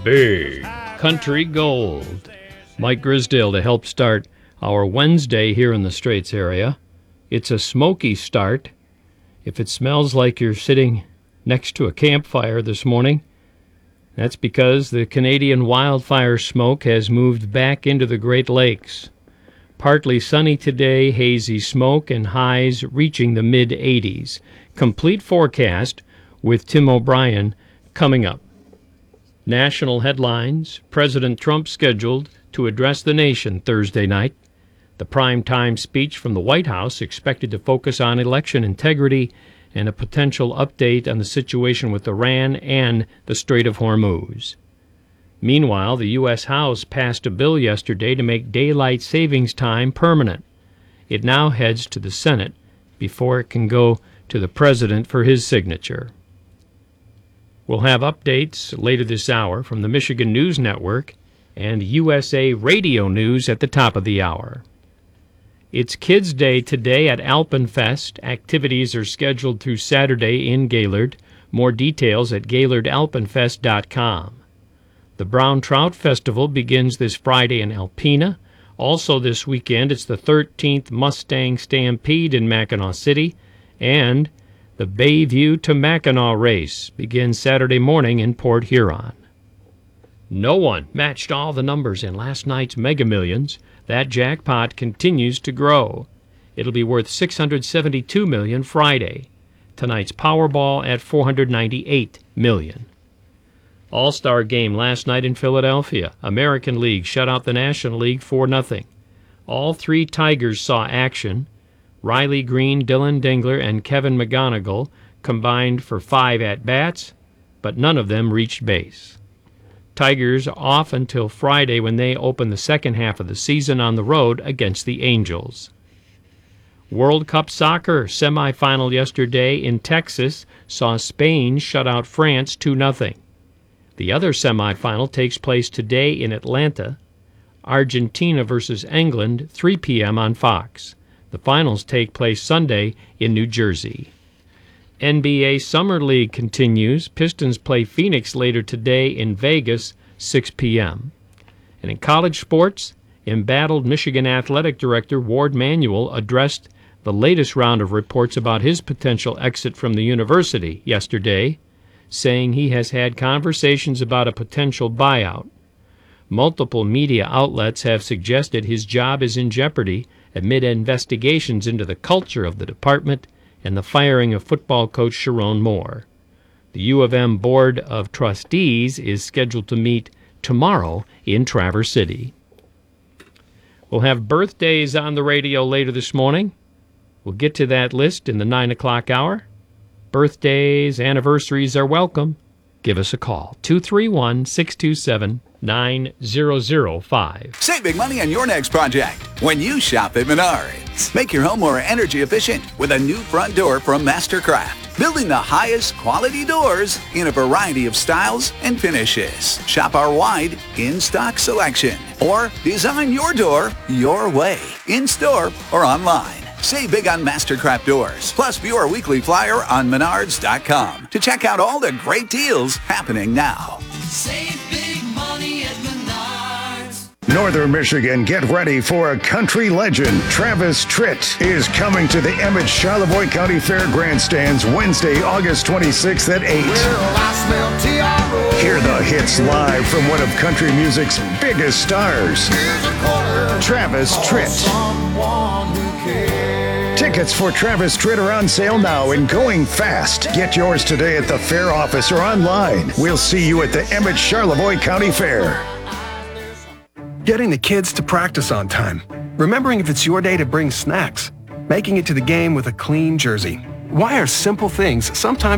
Big Country Gold. Mike Grisdale to help start our Wednesday here in the Straits area. It's a smoky start. If it smells like you're sitting next to a campfire this morning, that's because the Canadian wildfire smoke has moved back into the Great Lakes. Partly sunny today, hazy smoke, and highs reaching the mid-80s. Complete forecast with Tim O'Brien coming up. National headlines: President Trump scheduled to address the nation Thursday night. The prime-time speech from the White House expected to focus on election integrity and a potential update on the situation with Iran and the Strait of Hormuz. Meanwhile, the U.S. House passed a bill yesterday to make daylight savings time permanent. It now heads to the Senate before it can go to the President for his signature. We'll have updates later this hour from the Michigan News Network and USA Radio News at the top of the hour. It's Kids Day today at Alpenfest. Activities are scheduled through Saturday in Gaylord. More details at GaylordAlpenfest.com. The Brown Trout Festival begins this Friday in Alpena. Also this weekend, it's the 13th Mustang Stampede in Mackinaw City, and the Bayview to Mackinac race begins Saturday morning in Port Huron. No one matched all the numbers in last night's Mega Millions. That jackpot continues to grow. It'll be worth $672 million Friday. Tonight's Powerball at $498 million. All-Star game last night in Philadelphia. American League shut out the National League 4-0. All three Tigers saw action. Riley Green, Dylan Dingler, and Kevin McGonigal combined for 5 at-bats, but none of them reached base. Tigers off until Friday when they open the second half of the season on the road against the Angels. World Cup Soccer semifinal yesterday in Texas saw Spain shut out France 2-0. The other semifinal takes place today in Atlanta. Argentina versus England, 3 p.m. on Fox. The finals take place Sunday in New Jersey. NBA Summer League continues. Pistons play Phoenix later today in Vegas, 6 p.m. And in college sports, embattled Michigan Athletic Director Ward Manuel addressed the latest round of reports about his potential exit from the university yesterday, saying he has had conversations about a potential buyout. Multiple media outlets have suggested his job is in jeopardy amid investigations into the culture of the department and the firing of football coach Sharon Moore. The U of M Board of Trustees is scheduled to meet tomorrow in Traverse City. We'll have birthdays on the radio later this morning. We'll get to that list in the 9 o'clock hour. Birthdays, anniversaries are welcome. Give us a call, 231-627-9005. Save big money on your next project when you shop at Menards. Make your home more energy efficient with a new front door from Mastercraft. Building the highest quality doors in a variety of styles and finishes. Shop our wide in-stock selection or design your door your way, in-store or online. Save big on Mastercraft doors. Plus, view our weekly flyer on Menards.com to check out all the great deals happening now. Save big money at Menards. Northern Michigan, get ready for a country legend. Travis Tritt is coming to the Emmett Charlevoix County Fair Grandstands Wednesday, August 26th at 8. Hear the hits live from one of country music's biggest stars, Travis Tritt. Tickets for Travis Tritt are on sale now and going fast. Get yours today at the fair office or online. We'll see you at the Emmett Charlevoix County Fair. Getting the kids to practice on time. Remembering if it's your day to bring snacks. Making it to the game with a clean jersey. Why are simple things sometimes